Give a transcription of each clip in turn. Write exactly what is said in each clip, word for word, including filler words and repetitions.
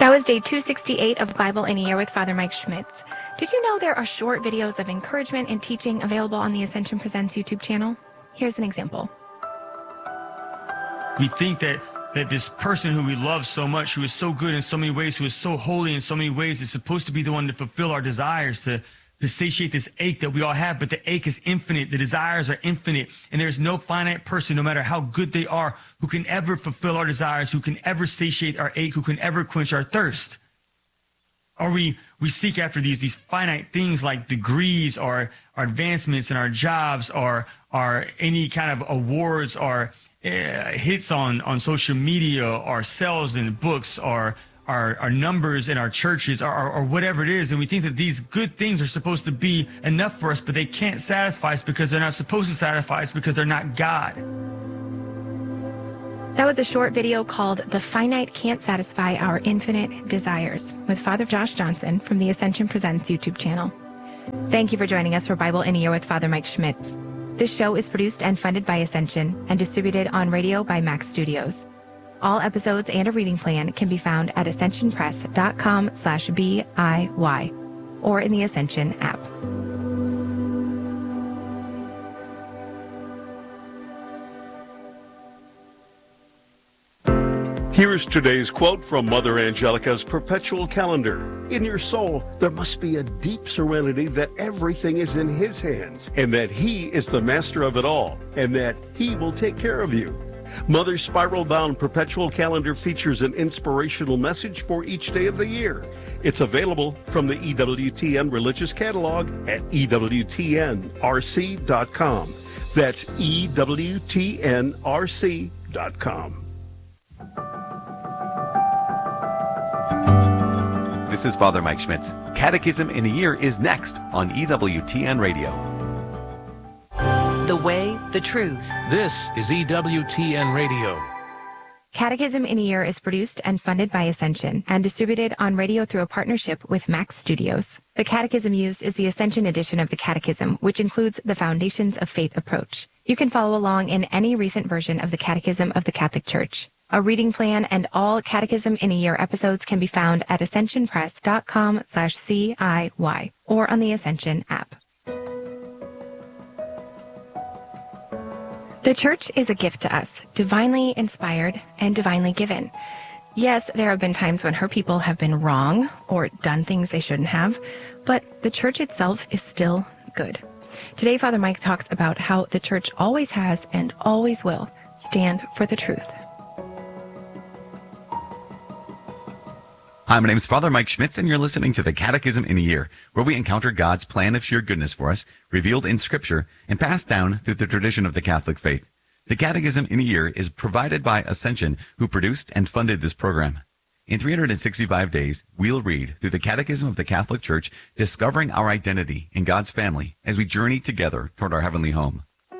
That was day two sixty-eight of Bible in a Year with Father Mike Schmitz. Did you know there are short videos of encouragement and teaching available on the Ascension Presents YouTube channel? Here's an example. We think that, that this person who we love so much, who is so good in so many ways, who is so holy in so many ways, is supposed to be the one to fulfill our desires, to, to satiate this ache that we all have. But the ache is infinite. The desires are infinite. And there's no finite person, no matter how good they are, who can ever fulfill our desires, who can ever satiate our ache, who can ever quench our thirst. Or we, we seek after these, these finite things like degrees or, or advancements in our jobs or, or any kind of awards or uh, hits on, on social media or sales in books or our, our numbers in our churches or, or, or whatever it is. And we think that these good things are supposed to be enough for us, but they can't satisfy us because they're not supposed to satisfy us because they're not God. That was a short video called The Finite Can't Satisfy Our Infinite Desires with Father Josh Johnson from the Ascension Presents YouTube channel. Thank you for joining us for Bible in a Year with Father Mike Schmitz. This show is produced and funded by Ascension and distributed on radio by Max Studios. All episodes and a reading plan can be found at ascensionpress.com slash B-I-Y or in the Ascension app. Here's today's quote from Mother Angelica's perpetual calendar. In your soul, there must be a deep serenity that everything is in His hands, and that He is the master of it all, and that He will take care of you. Mother's spiral-bound perpetual calendar features an inspirational message for each day of the year. It's available from the E W T N Religious Catalog at E W T N R C dot com. That's E W T N R C dot com. This is Father Mike Schmitz. Catechism in a Year is next on E W T N Radio. The way, the truth. This is E W T N Radio. Catechism in a Year is produced and funded by Ascension and distributed on radio through a partnership with Max Studios. The catechism used is the Ascension edition of the Catechism, which includes the Foundations of Faith approach. You can follow along in any recent version of the Catechism of the Catholic Church. A reading plan and all Catechism in a Year episodes can be found at ascensionpress.com slash C-I-Y or on the Ascension app. The Church is a gift to us, divinely inspired and divinely given. Yes, there have been times when her people have been wrong or done things they shouldn't have, but the Church itself is still good. Today, Father Mike talks about how the Church always has and always will stand for the truth. Hi, my name is Father Mike Schmitz, and you're listening to the Catechism in a Year, where we encounter God's plan of sheer goodness for us, revealed in Scripture, and passed down through the tradition of the Catholic faith. The Catechism in a Year is provided by Ascension, who produced and funded this program. In three hundred sixty-five days, we'll read through the Catechism of the Catholic Church, discovering our identity in God's family as we journey together toward our heavenly home.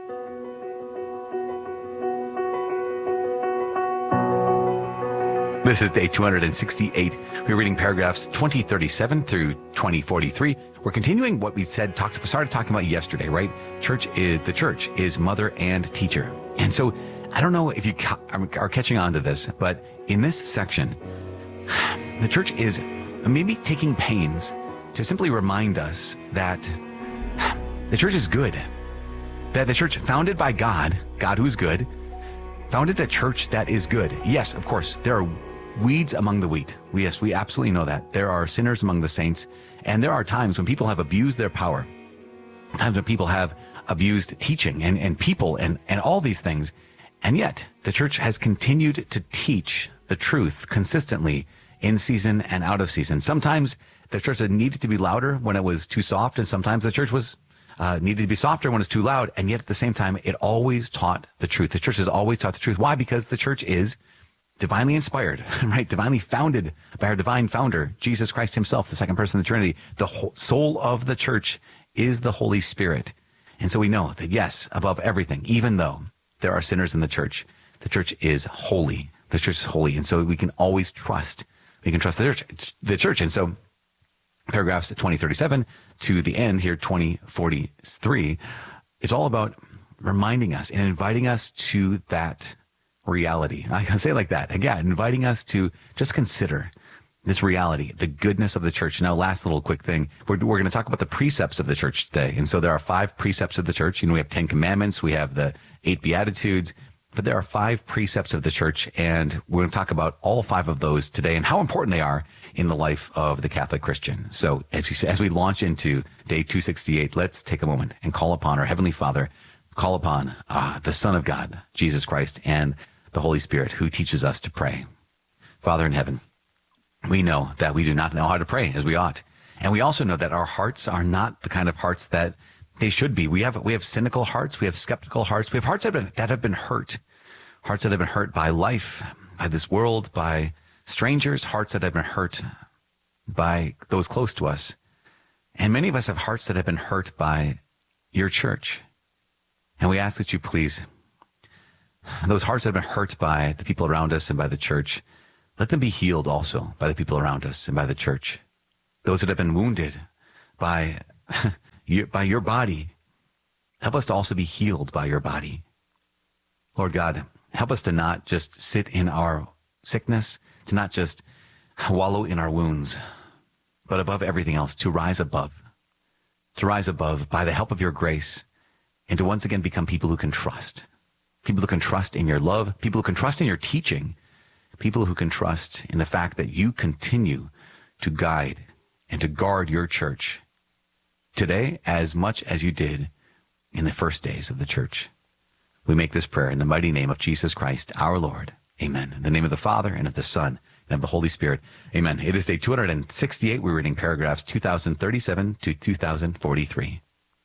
This is day two hundred sixty-eight. We're reading paragraphs twenty thirty-seven through twenty forty-three. We're continuing what we said, talked, started talking about yesterday, right? Church is, the church is mother and teacher. And so I don't know if you ca- are catching on to this, but in this section, the church is maybe taking pains to simply remind us that the church is good. That the church founded by God, God who's good, founded a church that is good. Yes, of course, there are weeds among the wheat. Yes, we absolutely know that. There are sinners among the saints, and there are times when people have abused their power, times when people have abused teaching and, and people and, and all these things. And yet, the church has continued to teach the truth consistently in season and out of season. Sometimes the church needed to be louder when it was too soft, and sometimes the church was uh, needed to be softer when it's too loud. And yet, at the same time, it always taught the truth. The church has always taught the truth. Why? Because the church is divinely inspired, right? Divinely founded by our divine founder, Jesus Christ himself, the second person of the Trinity. The whole soul of the church is the Holy Spirit. And so we know that, yes, above everything, even though there are sinners in the church, the church is holy. The church is holy. And so we can always trust, we can trust the church. The church. And so paragraphs twenty thirty-seven to the end here, twenty forty-three, is all about reminding us and inviting us to that reality. I can say it like that. Again, inviting us to just consider this reality, the goodness of the church. Now, last little quick thing. We're, we're going to talk about the precepts of the church today. And so there are five precepts of the church. You know, we have Ten Commandments. We have the eight Beatitudes. But there are five precepts of the church. And we're going to talk about all five of those today and how important they are in the life of the Catholic Christian. So as we, as we launch into day two sixty-eight, let's take a moment and call upon our Heavenly Father, call upon uh, the Son of God, Jesus Christ, and the Holy Spirit, who teaches us to pray. Father in heaven, we know that we do not know how to pray as we ought. And we also know that our hearts are not the kind of hearts that they should be. We have we have cynical hearts. We have skeptical hearts. We have hearts that have been, that have been hurt. Hearts that have been hurt by life, by this world, by strangers. Hearts that have been hurt by those close to us. And many of us have hearts that have been hurt by your church. And we ask that you please, those hearts that have been hurt by the people around us and by the church, let them be healed also by the people around us and by the church. Those that have been wounded by, your, by your body, help us to also be healed by your body. Lord God, help us to not just sit in our sickness, to not just wallow in our wounds, but above everything else, to rise above, to rise above by the help of your grace, and to once again become people who can trust, people who can trust in your love, people who can trust in your teaching, people who can trust in the fact that you continue to guide and to guard your church today as much as you did in the first days of the church. We make this prayer in the mighty name of Jesus Christ, our Lord. Amen. In the name of the Father, and of the Son, and of the Holy Spirit. Amen. It is day two sixty-eight. We're reading paragraphs two thousand thirty-seven to two thousand forty-three.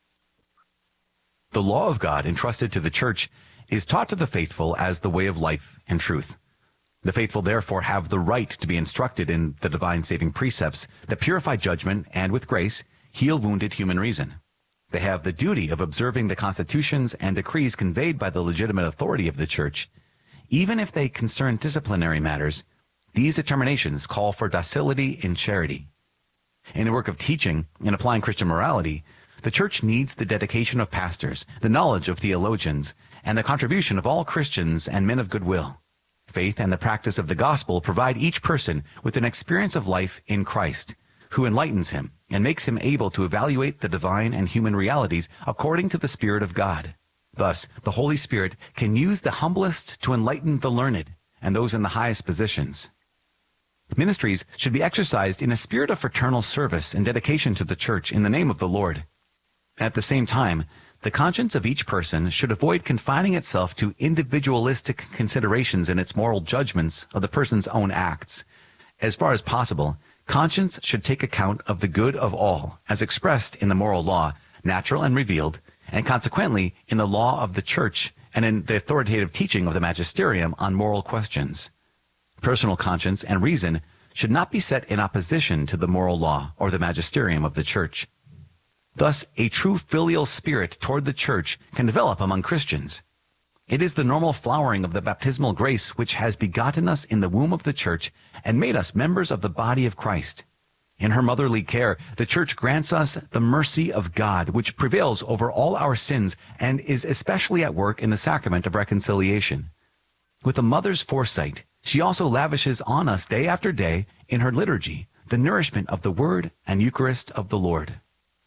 The law of God entrusted to the church is taught to the faithful as the way of life and truth. The faithful, therefore, have the right to be instructed in the divine saving precepts that purify judgment and, with grace, heal wounded human reason. They have the duty of observing the constitutions and decrees conveyed by the legitimate authority of the church. Even if they concern disciplinary matters, these determinations call for docility in charity. In the work of teaching and applying Christian morality, the church needs the dedication of pastors, the knowledge of theologians, and the contribution of all Christians and men of goodwill. Faith and the practice of the gospel provide each person with an experience of life in Christ, who enlightens him and makes him able to evaluate the divine and human realities according to the Spirit of God. Thus, the Holy Spirit can use the humblest to enlighten the learned and those in the highest positions. Ministries should be exercised in a spirit of fraternal service and dedication to the church in the name of the Lord. At the same time, the conscience of each person should avoid confining itself to individualistic considerations in its moral judgments of the person's own acts. As far as possible, conscience should take account of the good of all, as expressed in the moral law, natural and revealed, and consequently in the law of the church and in the authoritative teaching of the magisterium on moral questions. Personal conscience and reason should not be set in opposition to the moral law or the magisterium of the church. Thus, a true filial spirit toward the church can develop among Christians. It is the normal flowering of the baptismal grace which has begotten us in the womb of the church and made us members of the body of Christ. In her motherly care, the church grants us the mercy of God, which prevails over all our sins and is especially at work in the sacrament of reconciliation. With a mother's foresight, she also lavishes on us day after day in her liturgy the nourishment of the Word and Eucharist of the Lord.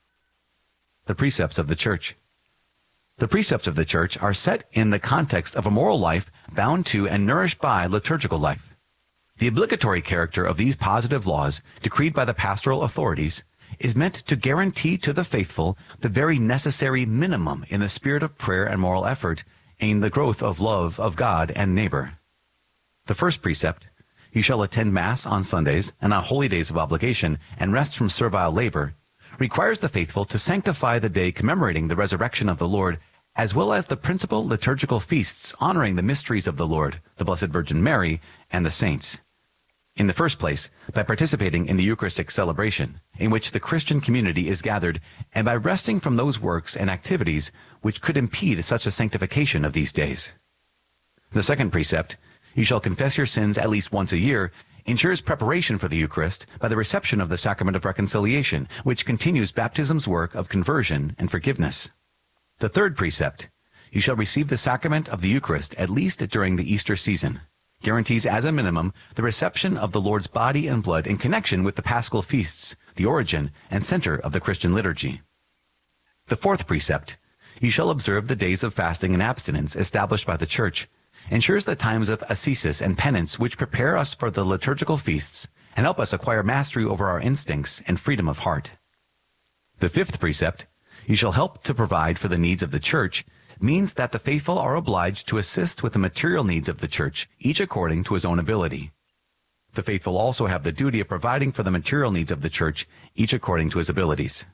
The precepts of the church. The precepts of the church are set in the context of a moral life bound to and nourished by liturgical life. The obligatory character of these positive laws, decreed by the pastoral authorities, is meant to guarantee to the faithful the very necessary minimum in the spirit of prayer and moral effort, and the growth of love of God and neighbor. The first precept, you shall attend Mass on Sundays and on holy days of obligation, and rest from servile labor, requires the faithful to sanctify the day commemorating the resurrection of the Lord, as well as the principal liturgical feasts honoring the mysteries of the Lord, the Blessed Virgin Mary, and the saints. In the first place, by participating in the Eucharistic celebration, in which the Christian community is gathered, and by resting from those works and activities which could impede such a sanctification of these days. The second precept, you shall confess your sins at least once a year, ensures preparation for the Eucharist by the reception of the sacrament of reconciliation, which continues baptism's work of conversion and forgiveness. The third precept, you shall receive the sacrament of the Eucharist at least during the Easter season. guarantees as a minimum the reception of the Lord's body and blood in connection with the Paschal feasts, the origin and center of the Christian liturgy. The fourth precept, you shall observe the days of fasting and abstinence established by the Church, ensures the times of ascesis and penance which prepare us for the liturgical feasts and help us acquire mastery over our instincts and freedom of heart. The fifth precept, you shall help to provide for the needs of the Church, means that the faithful are obliged to assist with the material needs of the Church, each according to his own ability. The faithful also have the duty of providing for the material needs of the Church, each according to his abilities.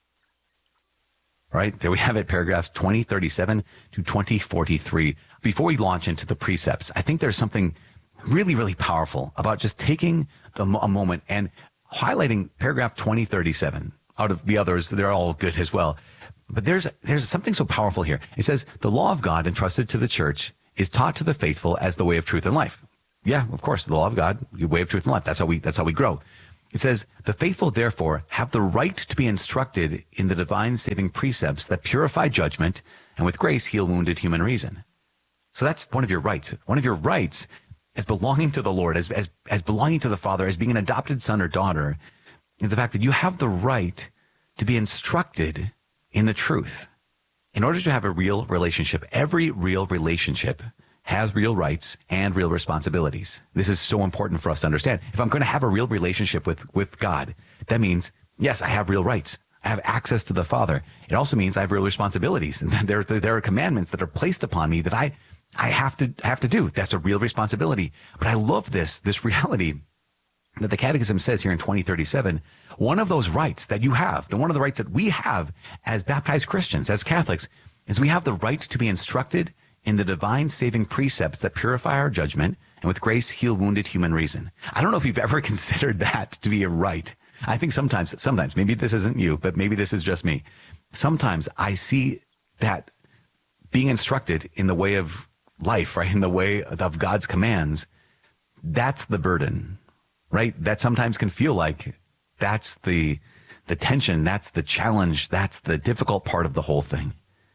All right, there we have it, paragraphs twenty thirty-seven to twenty forty-three. Before we launch into the precepts, I think there's something really, really powerful about just taking the, a moment and highlighting paragraph twenty thirty-seven. Out of the others, they're all good as well. But there's there's something so powerful here. It says, the law of God entrusted to the Church is taught to the faithful as the way of truth and life. Yeah, of course, the law of God, the way of truth and life. That's how we that's how we grow. It says, the faithful, therefore, have the right to be instructed in the divine saving precepts that purify judgment and with grace heal wounded human reason. So that's one of your rights. One of your rights as belonging to the Lord, as, as, as belonging to the Father, as being an adopted son or daughter, is the fact that you have the right to be instructed in the truth. In order to have a real relationship, every real relationship has real rights and real responsibilities. This is so important for us to understand. If I'm going to have a real relationship with, with God, that means, yes, I have real rights. I have access to the Father. It also means I have real responsibilities. And there, there, there are commandments that are placed upon me that I, I have to, have to do. That's a real responsibility. But I love this, this reality that the Catechism says here in twenty thirty-seven, one of those rights that you have, the one of the rights that we have as baptized Christians, as Catholics, is we have the right to be instructed in the divine saving precepts that purify our judgment and with grace heal wounded human reason. I don't know if you've ever considered that to be a right. I think sometimes, sometimes, maybe this isn't you, but maybe this is just me. Sometimes I see that being instructed in the way of life, right, in the way of God's commands, that's the burden, right? That sometimes can feel like that's the, the tension, that's the challenge, that's the difficult part of the whole thing.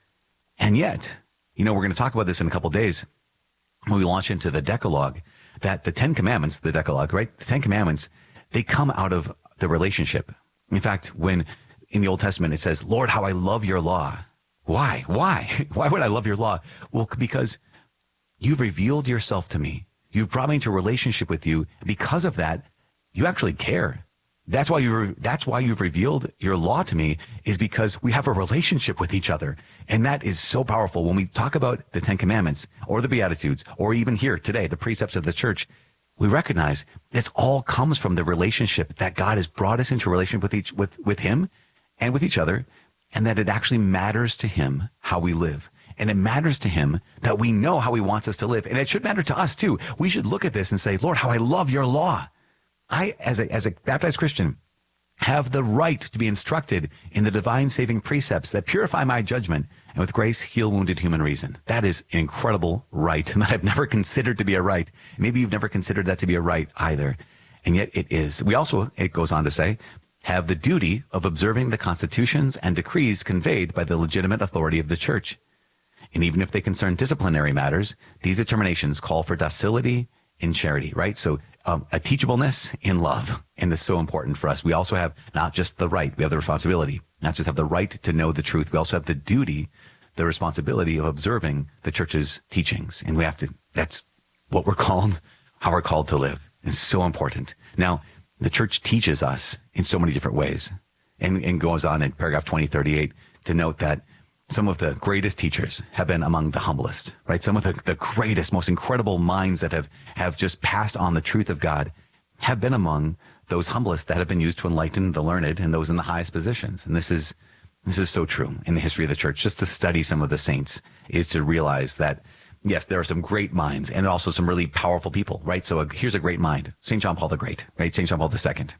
And yet, you know, we're going to talk about this in a couple of days when we launch into the Decalogue, that the Ten Commandments, the Decalogue, right? The Ten Commandments, they come out of the relationship. In fact, when in the Old Testament it says, Lord, how I love your law. Why? Why? Why would I love your law? Well, because you've revealed yourself to me. You've brought me into a relationship with you. Because of that, you actually care. That's why you that's why you've revealed your law to me, is because we have a relationship with each other. And that is so powerful. When we talk about the Ten Commandments or the Beatitudes, or even here today, the precepts of the Church, we recognize this all comes from the relationship that God has brought us into a relationship with each with, with him and with each other, and that it actually matters to him how we live. And it matters to him that we know how he wants us to live. And it should matter to us too. We should look at this and say, Lord, how I love your law. I, as a, as a baptized Christian, have the right to be instructed in the divine saving precepts that purify my judgment and with grace heal wounded human reason. That is an incredible right that I've never considered to be a right. Maybe you've never considered that to be a right either. And yet it is. We also, it goes on to say, have the duty of observing the constitutions and decrees conveyed by the legitimate authority of the Church. And even if they concern disciplinary matters, these determinations call for docility in charity, right? So um, a teachableness in love. And this is so important for us. We also have not just the right, we have the responsibility, not just have the right to know the truth. We also have the duty, the responsibility of observing the Church's teachings. And we have to, that's what we're called, how we're called to live. It's so important. Now, the Church teaches us in so many different ways, and, and goes on in paragraph twenty thirty-eight to note that some of the greatest teachers have been among the humblest, right? Some of the, the greatest, most incredible minds that have, have just passed on the truth of God have been among those humblest that have been used to enlighten the learned and those in the highest positions. And this is, this is so true in the history of the Church. Just to study some of the saints is to realize that, yes, there are some great minds and also some really powerful people, right? So a, here's a great mind, Saint John Paul the Great, right? Saint John Paul the Second.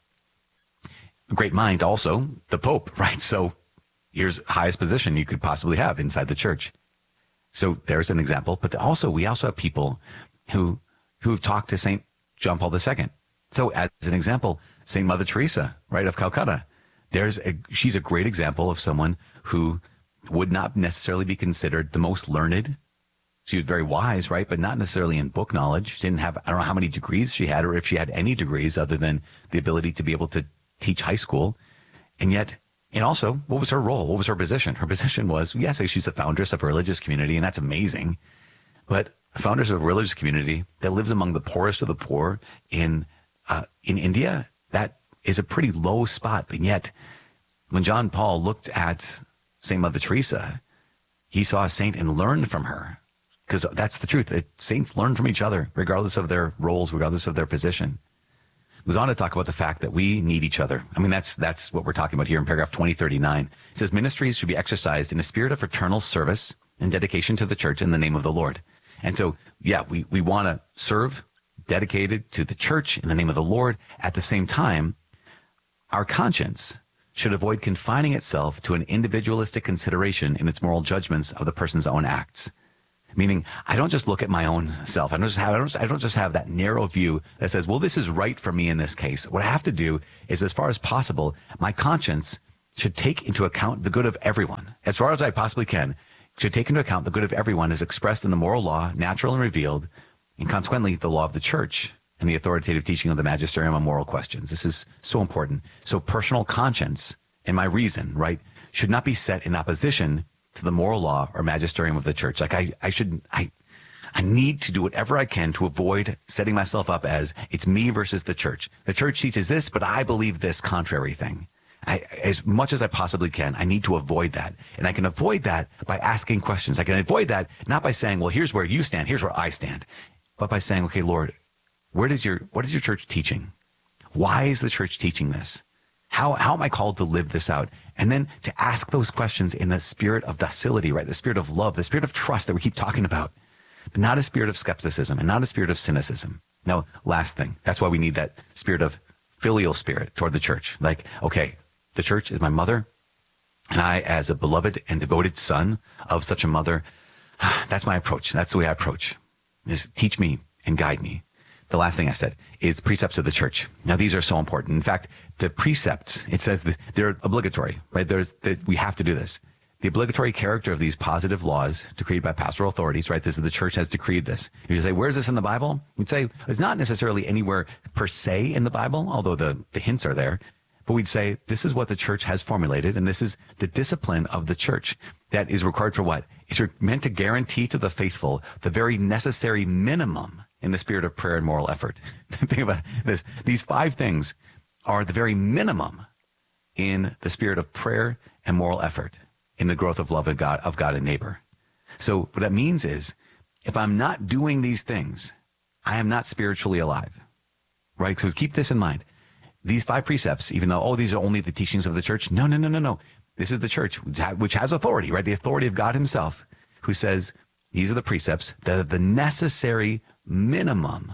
A great mind also, the Pope, right? So here's highest position you could possibly have inside the Church. So there's an example. But also, we also have people who who've talked to Saint John Paul the Second. So as an example, Saint Mother Teresa, right, of Calcutta. There's a, she's a great example of someone who would not necessarily be considered the most learned She was very wise, right? But not necessarily in book knowledge. She didn't have, I don't know how many degrees she had, or if she had any degrees other than the ability to be able to teach high school. And yet, and also, what was her role? What was her position? Her position was, yes, she's a foundress of a religious community, and that's amazing. But founders of a religious community that lives among the poorest of the poor in uh, in India, that is a pretty low spot. And yet, when John Paul looked at Saint Mother Teresa, he saw a saint and learned from her. Because that's the truth. It, saints learn from each other, regardless of their roles, regardless of their position. He goes on to talk about the fact that we need each other. I mean, that's that's what we're talking about here in paragraph twenty thirty-nine. It says, ministries should be exercised in a spirit of fraternal service and dedication to the church in the name of the Lord. And so, yeah, we, we want to serve dedicated to the church in the name of the Lord. At the same time, our conscience should avoid confining itself to an individualistic consideration in its moral judgments of the person's own acts. Meaning, I don't just look at my own self. I don't just have, I don't, I don't just have that narrow view that says, well, this is right for me in this case. What I have to do is, as far as possible, my conscience should take into account the good of everyone. As far as I possibly can, should take into account the good of everyone as expressed in the moral law, natural and revealed, and consequently the law of the church and the authoritative teaching of the magisterium on moral questions. This is so important. So personal conscience and my reason, right, should not be set in opposition to the moral law or magisterium of the church. Like I, I should, I, I need to do whatever I can to avoid setting myself up as it's me versus the church. The church teaches this, but I believe this contrary thing. I, as much as I possibly can, I need to avoid that. And I can avoid that by asking questions. I can avoid that not by saying, well, here's where you stand, here's where I stand, but by saying, okay, Lord, where does your, what is your church teaching? Why is the church teaching this? How, how am I called to live this out? And then to ask those questions in the spirit of docility, right? The spirit of love, the spirit of trust that we keep talking about, but not a spirit of skepticism and not a spirit of cynicism. Now, last thing, that's why we need that spirit of filial spirit toward the church. Like, okay, the church is my mother, and I, as a beloved and devoted son of such a mother, that's my approach. That's the way I approach, is teach me and guide me. The last thing I said is precepts of the church. Now, these are so important. In fact, the precepts, it says this, they're obligatory, right? There's that we have to do this. The obligatory character of these positive laws decreed by pastoral authorities, right? This is the church has decreed this. You say, where's this in the Bible? You'd say it's not necessarily anywhere per se in the Bible, although the, the hints are there. But we'd say this is what the church has formulated, and this is the discipline of the church that is required for what? It's meant to guarantee to the faithful the very necessary minimum in the spirit of prayer and moral effort. Think about this. These five things are the very minimum in the spirit of prayer and moral effort in the growth of love of God, of God and neighbor. So what that means is, if I'm not doing these things, I am not spiritually alive, right? So keep this in mind. These five precepts, even though, oh, these are only the teachings of the church. No, no, no, no, no. This is the church, which has authority, right? The authority of God himself, who says, these are the precepts that are the necessary minimum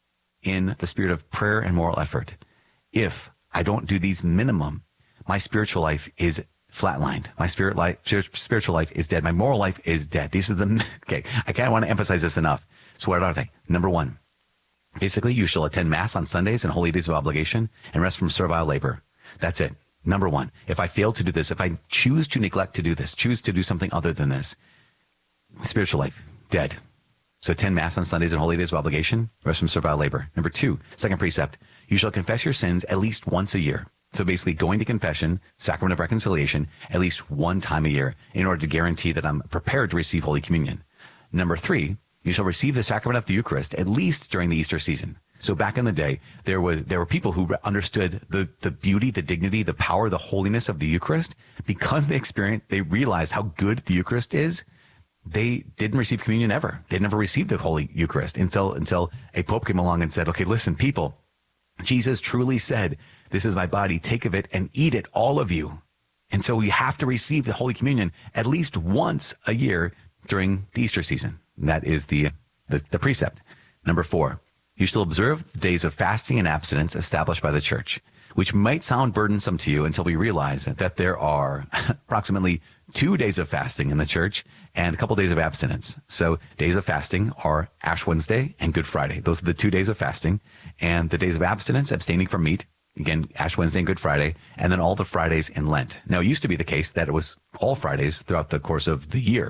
in the spirit of prayer and moral effort. If I don't do these minimum, my spiritual life is flatlined. My spirit life, spiritual life is dead. My moral life is dead. These are the, okay, I kind of want to emphasize this enough. So what are they? Number one, basically, you shall attend Mass on Sundays and holy days of obligation and rest from servile labor. That's it. Number one, if I fail to do this, if I choose to neglect to do this, choose to do something other than this, spiritual life, dead. So attend Mass on Sundays and holy days of obligation, rest from servile labor. Number two, second precept, you shall confess your sins at least once a year. So basically going to confession, sacrament of reconciliation, at least one time a year in order to guarantee that I'm prepared to receive Holy Communion. Number three, you shall receive the sacrament of the Eucharist at least during the Easter season. So back in the day, there was there were people who understood the the beauty, the dignity, the power, the holiness of the Eucharist. Because they experienced, they realized how good the Eucharist is. They didn't receive communion ever. They never received the Holy Eucharist until until a pope came along and said, "Okay, listen, people. Jesus truly said, 'This is my body. Take of it and eat it, all of you.' And so you have to receive the Holy Communion at least once a year during the Easter season." And that is the, the the precept. Number four, you shall observe the days of fasting and abstinence established by the church, which might sound burdensome to you until we realize that there are approximately two days of fasting in the church and a couple days of abstinence. So days of fasting are Ash Wednesday and Good Friday. Those are the two days of fasting. And the days of abstinence, abstaining from meat, again, Ash Wednesday and Good Friday, and then all the Fridays in Lent. Now, it used to be the case that it was all Fridays throughout the course of the year.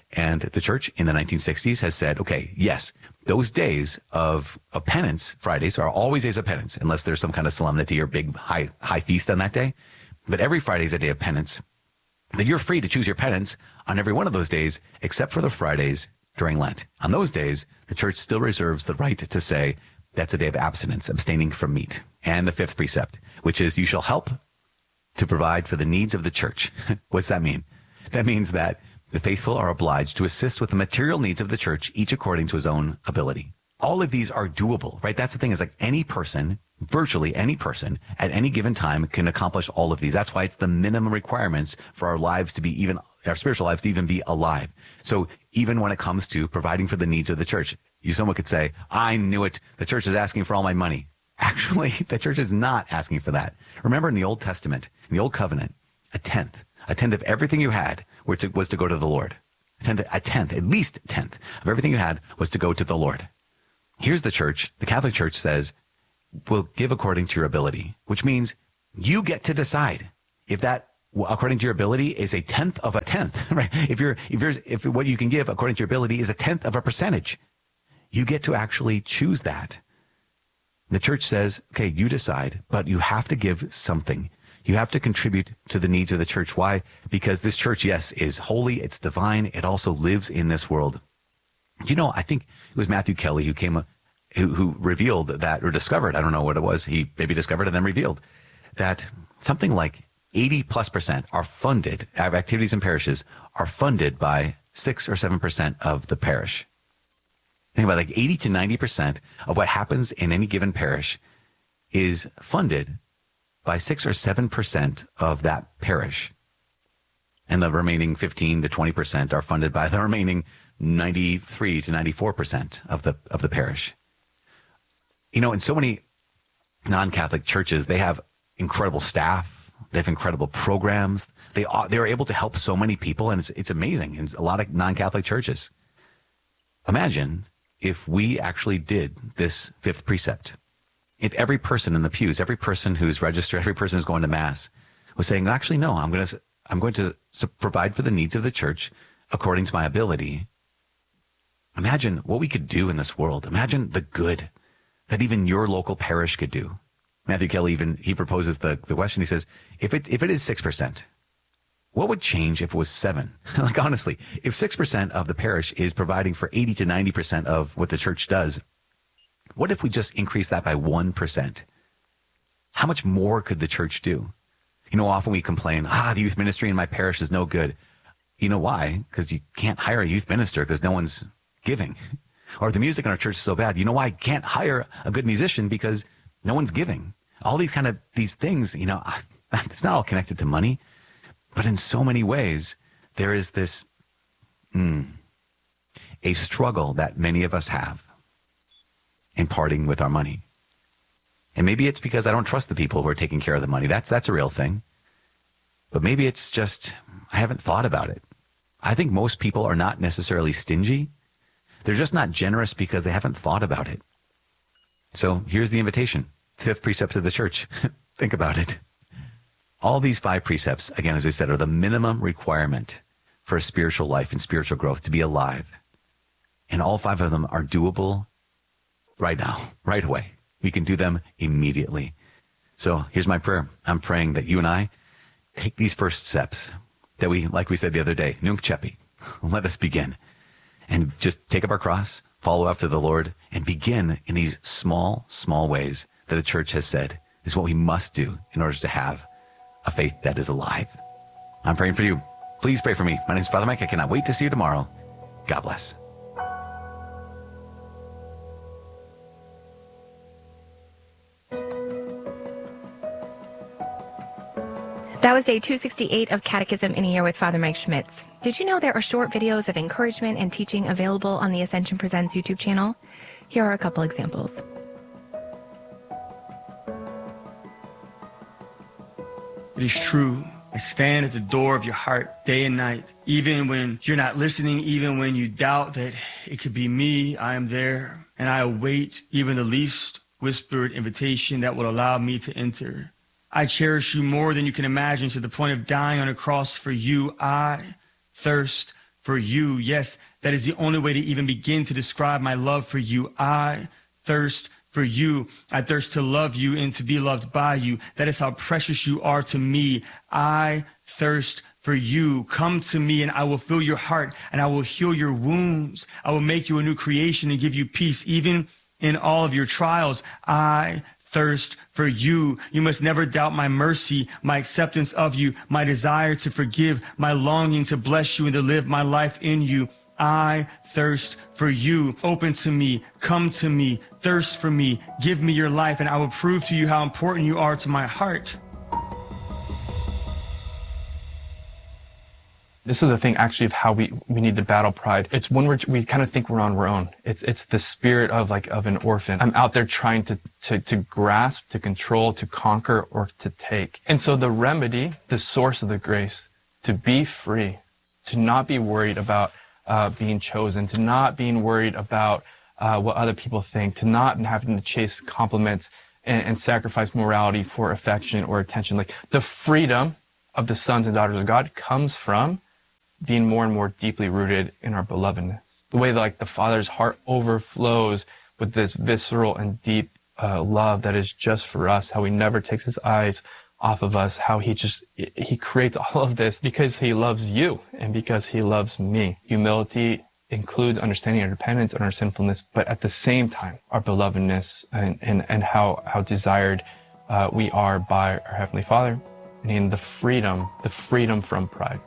And the church in the nineteen sixties has said, okay, yes, those days of, of penance, Fridays, are always days of penance, unless there's some kind of solemnity or big high, high feast on that day. But every Friday is a day of penance. That you're free to choose your penance on every one of those days, except for the Fridays during Lent. On those days, the church still reserves the right to say that's a day of abstinence, abstaining from meat. And the fifth precept, which is you shall help to provide for the needs of the church. What's that mean? That means that the faithful are obliged to assist with the material needs of the church, each according to his own ability. All of these are doable, right? That's the thing, is like any person, virtually any person at any given time can accomplish all of these. That's why it's the minimum requirements for our lives to be even, our spiritual lives to even be alive. So even when it comes to providing for the needs of the church, you someone could say, I knew it. The church is asking for all my money. Actually, the church is not asking for that. Remember in the Old Testament, in the Old Covenant, a tenth, a tenth of everything you had was to, was to go to the Lord. A tenth, a tenth, at least a tenth of everything you had was to go to the Lord. Here's the church. The Catholic Church says, we'll give according to your ability, which means you get to decide if that, according to your ability, is a tenth of a tenth, right? If you're, if you're, if what you can give according to your ability is a tenth of a percentage, you get to actually choose that. The church says, okay, you decide, but you have to give something. You have to contribute to the needs of the church. Why? Because this church, yes, is holy. It's divine. It also lives in this world. Do you know, I think it was Matthew Kelly who came, who, who revealed that, or discovered, I don't know what it was. He maybe discovered and then revealed that something like eighty plus percent are funded, our activities in parishes are funded by six or seven percent of the parish. Think about like eighty to ninety percent of what happens in any given parish is funded by six or seven percent of that parish. And the remaining fifteen to twenty percent are funded by the remaining ninety-three to ninety-four percent of the, of the parish. You know, in so many non-Catholic churches, they have incredible staff. They have incredible programs. They are, they're able to help so many people, and it's, it's amazing in a lot of non-Catholic churches. Imagine if we actually did this fifth precept. If every person in the pews, every person who's registered, every person who's going to Mass was saying, actually, no, I'm going to, I'm going to provide for the needs of the church according to my ability. Imagine what we could do in this world. Imagine the good that even your local parish could do. Matthew Kelly even, he proposes the, the question. He says, if it, if it is six percent, what would change if it was seven? Like, honestly, if six percent of the parish is providing for eighty to ninety percent of what the church does, what if we just increase that by one percent? How much more could the church do? You know, often we complain, ah, the youth ministry in my parish is no good. You know why? Because you can't hire a youth minister because no one's giving. Or the music in our church is so bad. You know why I can't hire a good musician? Because no one's giving. All these kind of, these things, you know, it's not all connected to money. But in so many ways, there is this, mm, a struggle that many of us have in parting with our money. And maybe it's because I don't trust the people who are taking care of the money. That's, that's a real thing. But maybe it's just, I haven't thought about it. I think most people are not necessarily stingy. They're just not generous because they haven't thought about it. So here's the invitation. Fifth precepts of the church. Think about it. All these five precepts, again, as I said, are the minimum requirement for a spiritual life and spiritual growth, to be alive. And all five of them are doable right now, right away. We can do them immediately. So here's my prayer. I'm praying that you and I take these first steps that we, like we said the other day, Nunc Cepi. Let us begin. And just take up our cross, follow after the Lord, and begin in these small, small ways that the church has said is what we must do in order to have a faith that is alive. I'm praying for you. Please pray for me. My name is Father Mike. I cannot wait to see you tomorrow. God bless. That was day two sixty-eight of Catechism in a Year with Father Mike Schmitz. Did you know there are short videos of encouragement and teaching available on the Ascension Presents YouTube channel? Here are a couple examples. It is true. I stand at the door of your heart day and night. Even when you're not listening, even when you doubt that it could be me, I am there. And I await even the least whispered invitation that will allow me to enter. I cherish you more than you can imagine, to the point of dying on a cross for you. I thirst for you. Yes, that is the only way to even begin to describe my love for you. I thirst for you. I thirst to love you and to be loved by you. That is how precious you are to me. I thirst for you. Come to me and I will fill your heart and I will heal your wounds. I will make you a new creation and give you peace, even in all of your trials. I thirst for you. You must never doubt my mercy, my acceptance of you, my desire to forgive, my longing to bless you and to live my life in you. I thirst for you. Open to me. Come to me. Thirst for me. Give me your life, and I will prove to you how important you are to my heart. This is the thing, actually, of how we, we need to battle pride. It's when we're, we kind of think we're on our own. It's it's the spirit of like of an orphan. I'm out there trying to, to, to grasp, to control, to conquer, or to take. And so the remedy, the source of the grace, to be free, to not be worried about uh, being chosen, to not being worried about uh, what other people think, to not having to chase compliments and, and sacrifice morality for affection or attention. Like the freedom of the sons and daughters of God comes from being more and more deeply rooted in our belovedness. The way that, like, the Father's heart overflows with this visceral and deep uh, love that is just for us, how he never takes his eyes off of us, how he just, he creates all of this because he loves you and because he loves me. Humility includes understanding our dependence on our sinfulness, but at the same time, our belovedness and, and, and how, how desired uh, we are by our Heavenly Father, and in the freedom, the freedom from pride.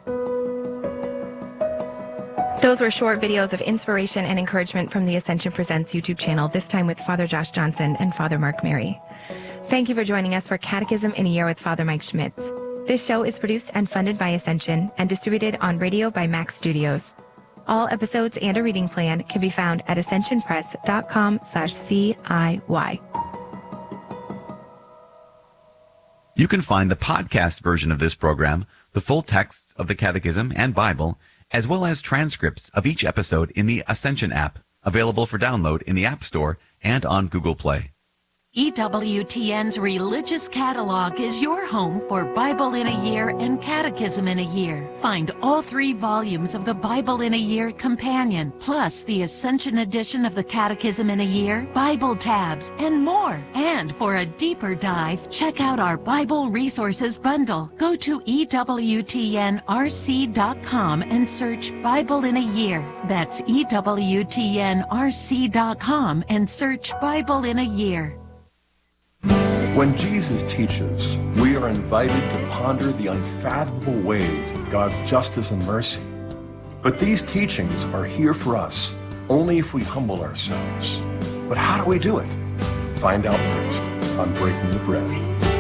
Those were short videos of inspiration and encouragement from the Ascension Presents YouTube channel, this time with Father Josh Johnson and Father Mark Mary. Thank you for joining us for Catechism in a Year with Father Mike Schmitz. This show is produced and funded by Ascension and distributed on radio by Max Studios. All episodes and a reading plan can be found at ascensionpress.com slash CIY. You can find the podcast version of this program, the full texts of the Catechism and Bible, as well as transcripts of each episode in the Ascension app, available for download in the App Store and on Google Play. E W T N's Religious Catalog is your home for Bible in a Year and Catechism in a Year. Find all three volumes of the Bible in a Year Companion, plus the Ascension edition of the Catechism in a Year, Bible tabs, and more. And for a deeper dive, check out our Bible Resources Bundle. Go to E W T N R C dot com and search Bible in a Year. That's E W T N R C dot com and search Bible in a Year. When Jesus teaches, we are invited to ponder the unfathomable ways of God's justice and mercy. But these teachings are here for us only if we humble ourselves. But how do we do it? Find out next on Breaking the Bread.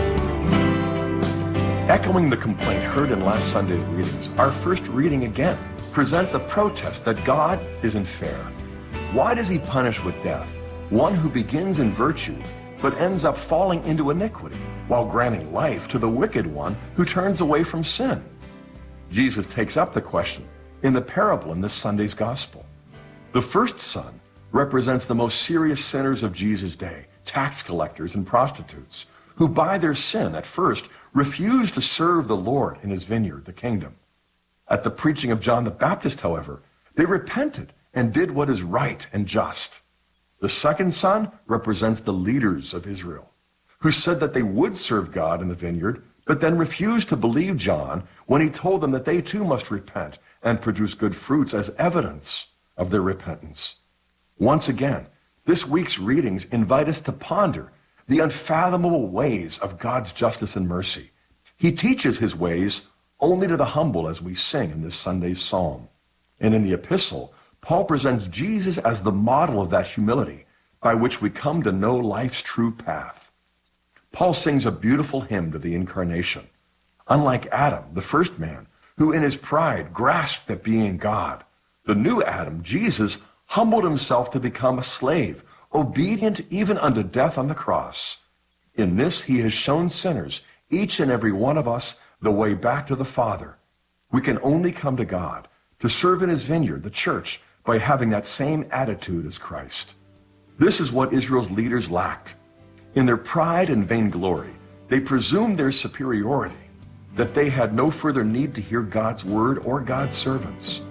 Echoing the complaint heard in last Sunday's readings, our first reading again presents a protest that God isn't fair. Why does he punish with death one who begins in virtue but ends up falling into iniquity, while granting life to the wicked one who turns away from sin? Jesus takes up the question in the parable in this Sunday's gospel. The first son represents the most serious sinners of Jesus' day, tax collectors and prostitutes, who by their sin at first refused to serve the Lord in his vineyard, the kingdom. At the preaching of John the Baptist, however, they repented and did what is right and just. The second son represents the leaders of Israel, who said that they would serve God in the vineyard, but then refused to believe John when he told them that they too must repent and produce good fruits as evidence of their repentance. Once again, this week's readings invite us to ponder the unfathomable ways of God's justice and mercy. He teaches his ways only to the humble, as we sing in this Sunday's psalm. And in the epistle, Paul presents Jesus as the model of that humility by which we come to know life's true path. Paul sings a beautiful hymn to the incarnation. Unlike Adam, the first man, who in his pride grasped at being God, the new Adam, Jesus, humbled himself to become a slave, obedient even unto death on the cross. In this he has shown sinners, each and every one of us, the way back to the Father. We can only come to God, to serve in his vineyard, the church, by having that same attitude as Christ. This is what Israel's leaders lacked. In their pride and vainglory, they presumed their superiority, that they had no further need to hear God's word or God's servants.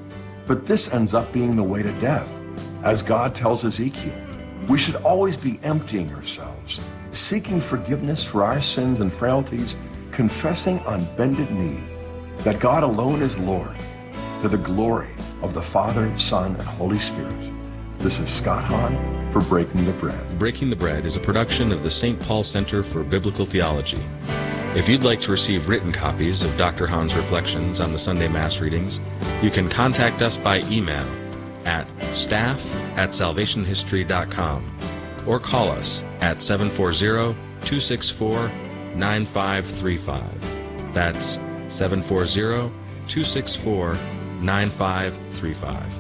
But this ends up being the way to death. As God tells Ezekiel, we should always be emptying ourselves, seeking forgiveness for our sins and frailties, confessing on bended knee that God alone is Lord, to the glory of the Father, Son, and Holy Spirit. This is Scott Hahn for Breaking the Bread. Breaking the Bread is a production of the Saint Paul Center for Biblical Theology. If you'd like to receive written copies of Doctor Hahn's reflections on the Sunday Mass readings, you can contact us by email at staff at salvationhistory dot com or call us at seven four zero, two six four, nine five three five. That's seven four zero, two six four, nine five three five.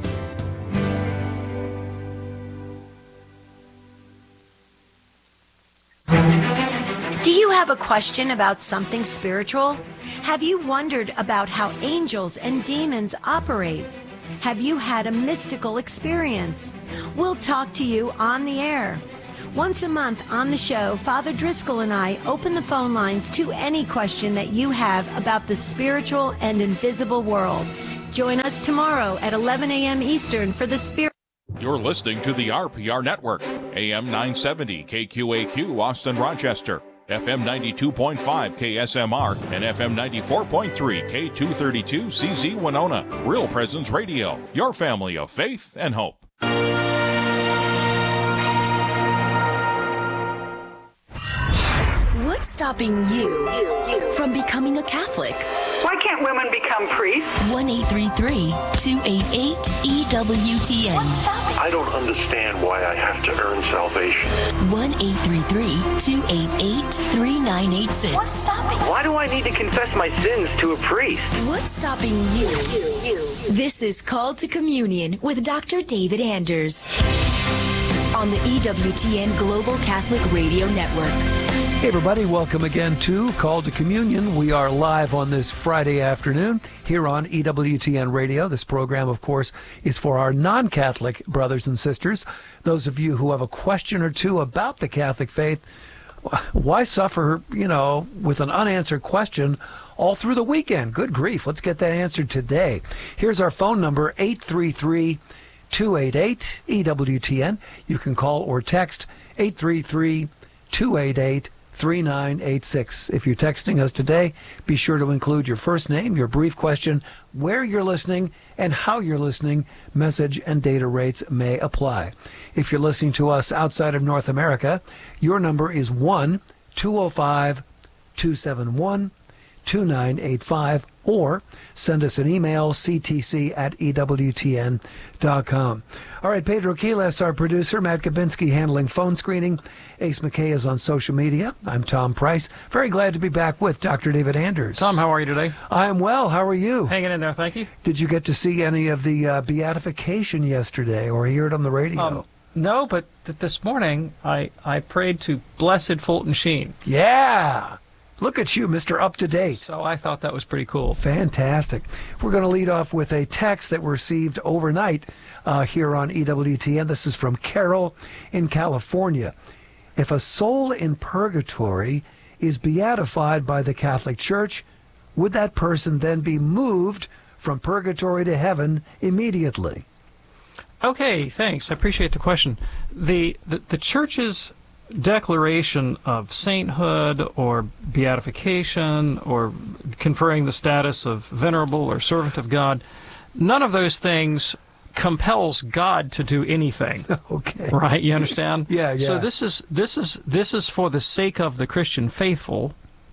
Do you have a question about something spiritual? Have you wondered about how angels and demons operate? Have you had a mystical experience? We'll talk to you on the air. Once a month on the show, Father Driscoll and I open the phone lines to any question that you have about the spiritual and invisible world. Join us tomorrow at eleven a.m. Eastern for the Spirit. You're listening to the R P R Network, A M nine seventy K Q A Q, Austin, Rochester, F M ninety-two point five K S M R, and F M ninety-four point three K two thirty-two C Z Winona. Real Presence Radio, your family of faith and hope. What's stopping you, you, you from becoming a Catholic? Why can't women become priests? one eight three three, two eight eight, E W T N. I don't understand why I have to earn salvation. one eight three three, two eight eight, three nine eight six. What's stopping? Why do I need to confess my sins to a priest? What's stopping you? you, you? This is Called to Communion with Doctor David Anders on the E W T N Global Catholic Radio Network. Hey everybody, welcome again to Call to Communion. We are live on this Friday afternoon here on E W T N Radio. This program, of course, is for our non-Catholic brothers and sisters. Those of you who have a question or two about the Catholic faith, why suffer, you know, with an unanswered question all through the weekend? Good grief, let's get that answered today. Here's our phone number, eight three three, two eight eight, E W T N. You can call or text eight three three, two eight eight, three nine eight six. If you're texting us today, be sure to include your first name, your brief question, where you're listening, and how you're listening. Message and data rates may apply. If you're listening to us outside of North America, your number is one two oh five, two seven one, two nine eight five, or send us an email, c t c at e w t n dot com. All right, Pedro Quiles, our producer, Matt Kabinski handling phone screening. Ace McKay is on social media. I'm Tom Price. Very glad to be back with Doctor David Anders. Tom, how are you today? I am well. How are you? Hanging in there, thank you. Did you get to see any of the uh, beatification yesterday or hear it on the radio? Um, no, but th- this morning I, I prayed to Blessed Fulton Sheen. Yeah. Look at you, Mister Up-to-Date. So I thought that was pretty cool. Fantastic. We're going to lead off with a text that we received overnight uh, here on E W T N. This is from Carol in California. If a soul in purgatory is beatified by the Catholic Church, would that person then be moved from purgatory to heaven immediately? Okay, thanks. I appreciate the question. The, the, the Church's declaration of sainthood or beatification or conferring the status of venerable or servant of God, none of those things compels God to do anything. Okay. Right? You understand? Yeah, yeah. So this is this is this is for the sake of the Christian faithful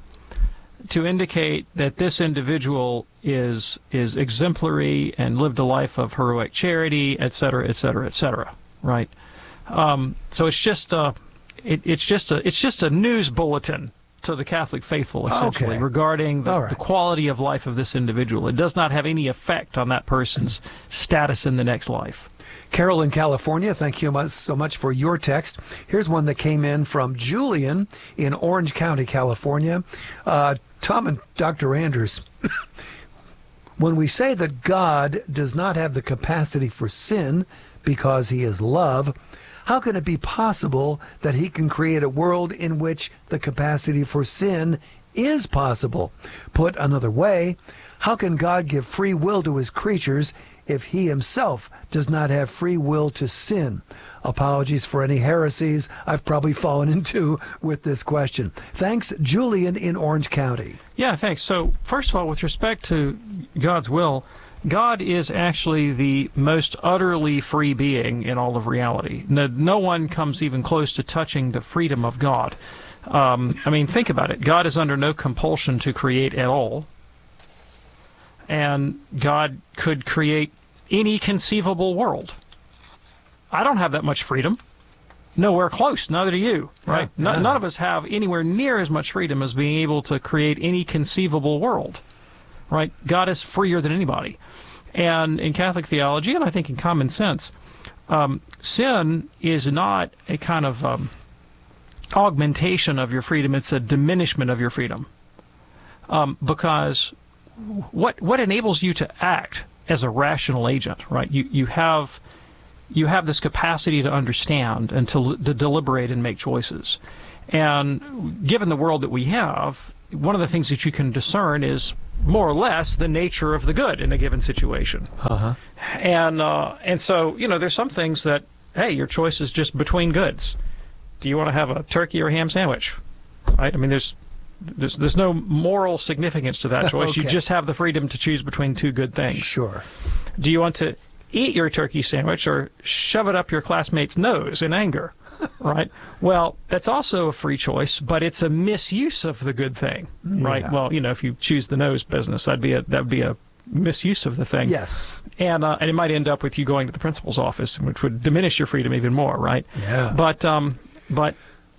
to indicate that this individual is is exemplary and lived a life of heroic charity, et cetera, et cetera, et cetera. Right? Um, so it's just uh It, it's just a it's just a news bulletin to the Catholic faithful, essentially, okay. regarding the, right. the quality of life of this individual. It does not have any effect on that person's status in the next life. Carol in California, thank you so much for your text. Here's one that came in from Julian in Orange County, California. Uh, Tom and Doctor Anders, when we say that God does not have the capacity for sin because he is love, how can it be possible that he can create a world in which the capacity for sin is possible? Put another way, how can God give free will to his creatures if he himself does not have free will to sin? Apologies for any heresies I've probably fallen into with this question. Thanks, Julian in Orange County. Yeah, thanks. So, first of all, with respect to God's will, God is actually the most utterly free being in all of reality. No, no one comes even close to touching the freedom of God. Um, I mean, think about it. God is under no compulsion to create at all. And God could create any conceivable world. I don't have that much freedom. Nowhere close. Neither do you, right? Yeah, yeah. No, none of us have anywhere near as much freedom as being able to create any conceivable world, right? God is freer than anybody. And in Catholic theology, and I think in common sense, um, sin is not a kind of um, augmentation of your freedom. It's a diminishment of your freedom. Um, because what what enables you to act as a rational agent, right? You you have you have this capacity to understand and to, to deliberate and make choices. And given the world that we have, one of the things that you can discern is more or less the nature of the good in a given situation. Uh-huh. And uh, and so, you know, there's some things that, hey, your choice is just between goods. Do you want to have a turkey or ham sandwich? Right? I mean, there's there's there's no moral significance to that choice. Okay. You just have the freedom to choose between two good things. Sure. Do you want to eat your turkey sandwich or shove it up your classmate's nose in anger? Right? Well, that's also a free choice, but it's a misuse of the good thing, right? Yeah. Well, you know, if you choose the nose business, that'd be a that'd be a misuse of the thing. Yes. And uh, and it might end up with you going to the principal's office, which would diminish your freedom even more, right? Yeah. But um, but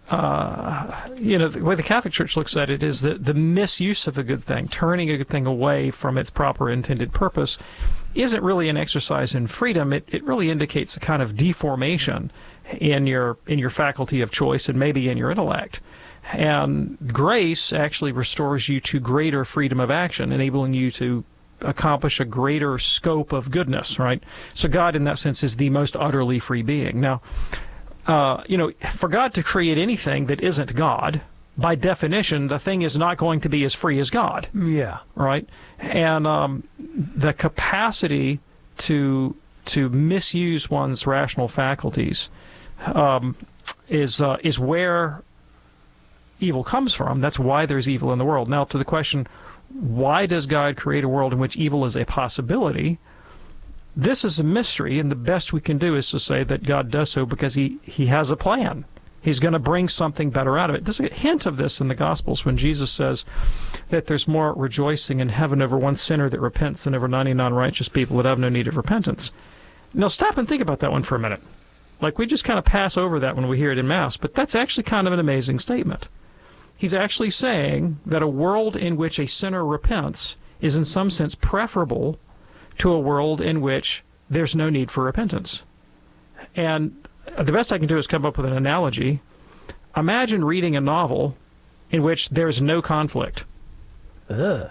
uh, you know, the way the Catholic Church looks at it is that the misuse of a good thing, turning a good thing away from its proper intended purpose, isn't really an exercise in freedom. It it really indicates a kind of deformation in your in your faculty of choice and maybe in your intellect. And grace actually restores you to greater freedom of action, enabling you to accomplish a greater scope of goodness, right? So God, in that sense, is the most utterly free being. Now, uh, you know, for God to create anything that isn't God, by definition, the thing is not going to be as free as God. Yeah. Right? And um, the capacity to to misuse one's rational faculties um, is uh, is where evil comes from. That's why there's evil in the world. Now, to the question, why does God create a world in which evil is a possibility? This is a mystery, and the best we can do is to say that God does so because he, he has a plan. He's going to bring something better out of it. There's a hint of this in the Gospels when Jesus says that there's more rejoicing in heaven over one sinner that repents than over ninety-nine righteous people that have no need of repentance. Now stop and think about that one for a minute. Like, we just kind of pass over that when we hear it in Mass, but that's actually kind of an amazing statement. He's actually saying that a world in which a sinner repents is in some sense preferable to a world in which there's no need for repentance. And the best I can do is come up with an analogy. Imagine reading a novel in which there's no conflict. Ugh.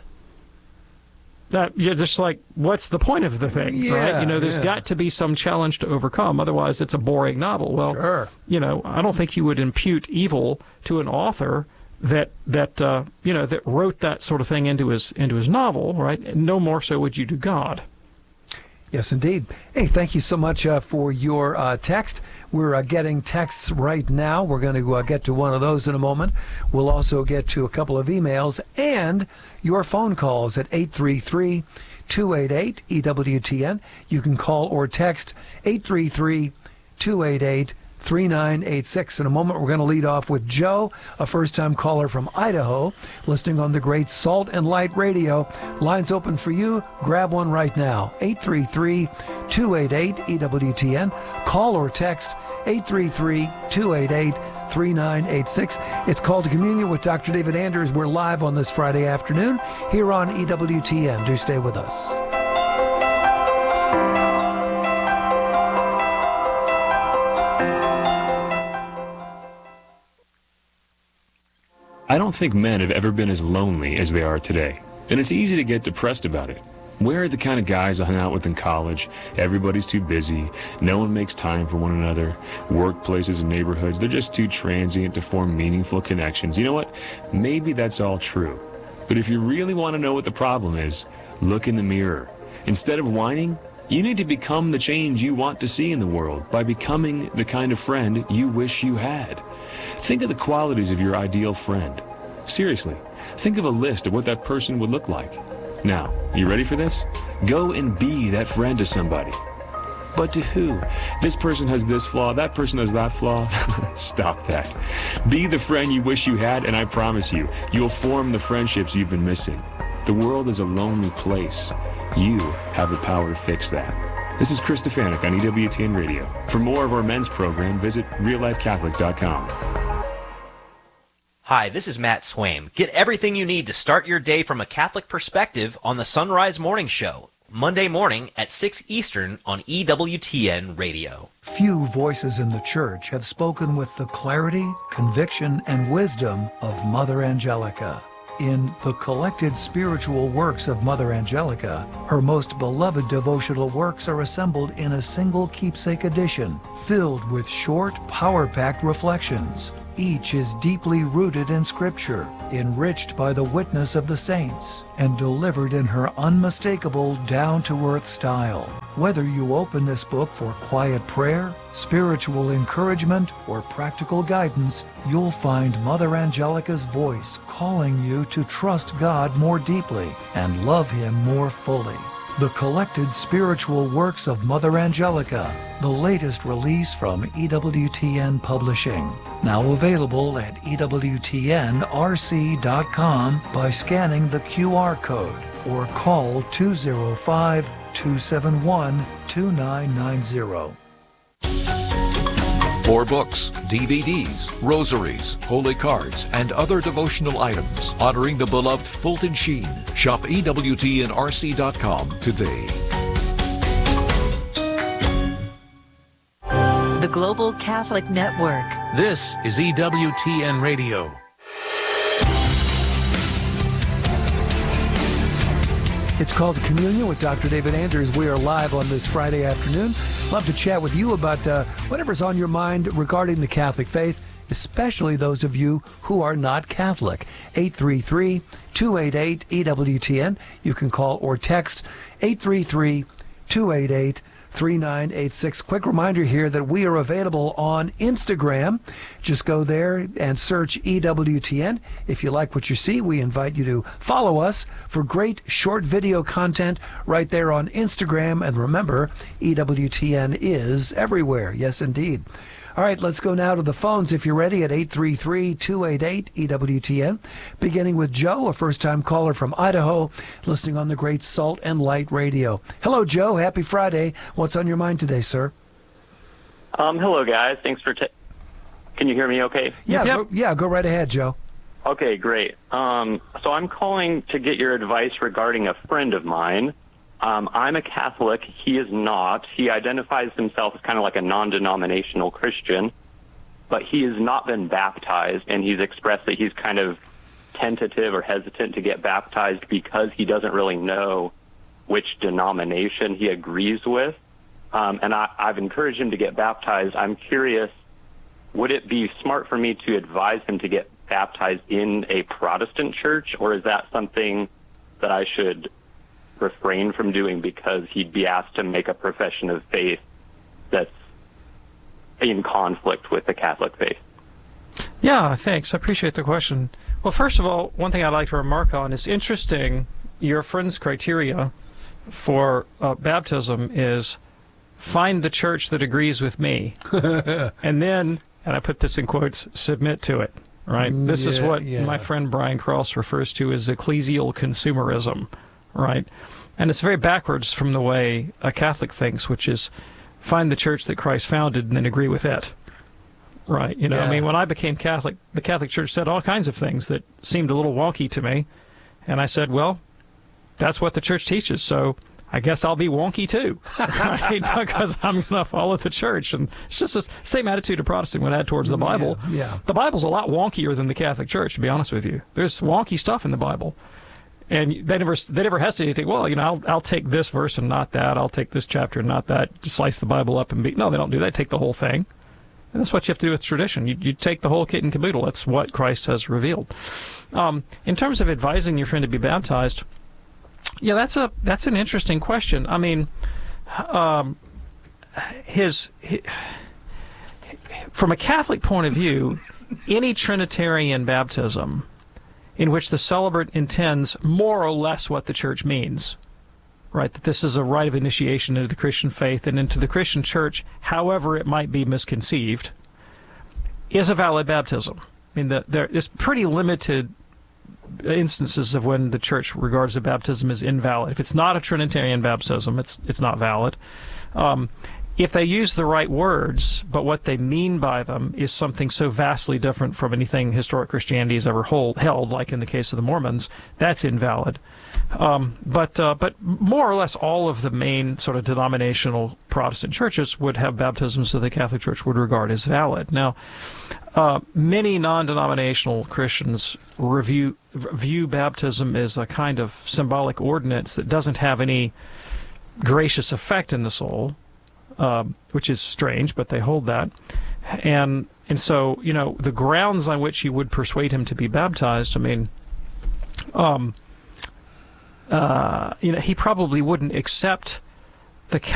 That, you're just like, what's the point of the thing, Yeah, right? You know, there's yeah. got to be some challenge to overcome. Otherwise, it's a boring novel. Well, Sure. you know, I don't think you would impute evil to an author that that uh, you know that wrote that sort of thing into his into his novel, right? No more so would you do God. Yes, indeed. Hey, thank you so much uh, for your uh, text. We're uh, getting texts right now. We're going to uh, get to one of those in a moment. We'll also get to a couple of emails and your phone calls at eight three three, two eight eight, E W T N. You can call or text eight three three, two eight eight, three nine eight six. In a moment, we're going to lead off with Joe, a first-time caller from Idaho, listening on the great Salt and Light Radio. Lines open for you. Grab one right now. eight three three, two eight eight, E W T N. Call or text eight three three, two eight eight, three nine eight six. It's Called to Communion with Doctor David Anders. We're live on this Friday afternoon here on E W T N. Do stay with us. I don't think men have ever been as lonely as they are today, and it's easy to get depressed about it. We're the kind of guys I hung out with in college. Everybody's too busy. No one makes time for one another. Workplaces and neighborhoods, they're just too transient to form meaningful connections. You know what? Maybe that's all true. But if you really want to know what the problem is, look in the mirror. Instead of whining, You need to become the change you want to see in the world by becoming the kind of friend you wish you had. Think of the qualities of your ideal friend. Seriously, think of a list of what that person would look like. Now, you ready for this? Go and be that friend to somebody. But to who? This person has this flaw, that person has that flaw. Stop that. Be the friend you wish you had, and I promise you, you'll form the friendships you've been missing. The world is a lonely place. You have the power to fix that. This is Chris Stefanik on E W T N Radio. For more of our men's program, visit real life catholic dot com. Hi, this is Matt Swaim. Get everything you need to start your day from a Catholic perspective on the Sunrise Morning Show, Monday morning at six Eastern on E W T N Radio. Few voices in the church have spoken with the clarity, conviction, and wisdom of Mother Angelica. In the collected spiritual works of Mother Angelica, her most beloved devotional works are assembled in a single keepsake edition, filled with short, power-packed reflections. Each is deeply rooted in Scripture, enriched by the witness of the saints, and delivered in her unmistakable, down-to-earth style. Whether you open this book for quiet prayer, spiritual encouragement, or practical guidance, you'll find Mother Angelica's voice calling you to trust God more deeply and love Him more fully. The collected spiritual works of Mother Angelica, the latest release from E W T N Publishing. Now available at E W T N R C dot com by scanning the Q R code or call two oh five, two seven one, two nine nine zero. For books, D V Ds, rosaries, holy cards, and other devotional items honoring the beloved Fulton Sheen, shop E W T N R C dot com today. The Global Catholic Network. This is E W T N Radio. It's called Communion with Doctor David Anders. We are live on this Friday afternoon. Love to chat with you about uh, whatever's on your mind regarding the Catholic faith, especially those of you who are not Catholic. eight three three, two eight eight, E W T N. You can call or text eight three three, two eight eight, three nine eight six. Quick reminder here that we are available on Instagram. Just go there and search E W T N. If you like what you see, we invite you to follow us for great short video content right there on Instagram. And remember, E W T N is everywhere. Yes, indeed. All right, let's go now to the phones if you're ready at eight three three, two eight eight, E W T N. Beginning with Joe, a first-time caller from Idaho, listening on the great Salt and Light Radio. Hello, Joe. Happy Friday. What's on your mind today, sir? Um, hello, guys. Thanks for... Ta- Can you hear me okay? Yeah, yep. go, yeah, go right ahead, Joe. Okay, great. Um, so I'm calling to get your advice regarding a friend of mine. Um, I'm a Catholic. He is not. He identifies himself as kind of like a non-denominational Christian, but he has not been baptized, and he's expressed that he's kind of tentative or hesitant to get baptized because he doesn't really know which denomination he agrees with. Um, and I, I've encouraged him to get baptized. I'm curious, would it be smart for me to advise him to get baptized in a Protestant church, or is that something that I should refrain from doing because he'd be asked to make a profession of faith that's in conflict with the Catholic faith? Yeah, thanks. I appreciate the question. Well, first of all, one thing I'd like to remark on is interesting. Your friend's criteria for uh, baptism is find the church that agrees with me, and then, and I put this in quotes, submit to it. Right? Mm, this yeah, is what yeah. my friend Brian Cross refers to as ecclesial consumerism. Right? And it's very backwards from the way a Catholic thinks, which is find the church that Christ founded and then agree with it. Right? You know, yeah. I mean, when I became Catholic, the Catholic Church said all kinds of things that seemed a little wonky to me. And I said, well, that's what the church teaches, so I guess I'll be wonky too, right? Because I'm going to follow the church. And it's just the same attitude a Protestant would have towards the Bible. Yeah, yeah. The Bible's a lot wonkier than the Catholic Church, to be honest with you. There's wonky stuff in the Bible. And they never they never hesitate to think, well, you know, I'll, I'll take this verse and not that. I'll take this chapter and not that. Just slice the Bible up and be... No, they don't do that. They take the whole thing. And that's what you have to do with tradition. You, you take the whole kit and caboodle. That's what Christ has revealed. Um, in terms of advising your friend to be baptized, yeah, that's a that's an interesting question. I mean, um, his, his from a Catholic point of view, any Trinitarian baptism in which the celebrant intends more or less what the Church means, right, that this is a rite of initiation into the Christian faith and into the Christian Church, however it might be misconceived, is a valid baptism. I mean, the, there is pretty limited instances of when the Church regards a baptism as invalid. If it's not a Trinitarian baptism, it's it's not valid. Um, if they use the right words, but what they mean by them is something so vastly different from anything historic Christianity has ever hold, held, like in the case of the Mormons, that's invalid. Um, but uh, but more or less all of the main sort of denominational Protestant churches would have baptisms that the Catholic Church would regard as valid. Now, uh, many non-denominational Christians review, view baptism as a kind of symbolic ordinance that doesn't have any gracious effect in the soul, uh, which is strange, but they hold that. And and so, you know, the grounds on which you would persuade him to be baptized, I mean, um, uh, you know, he probably wouldn't accept the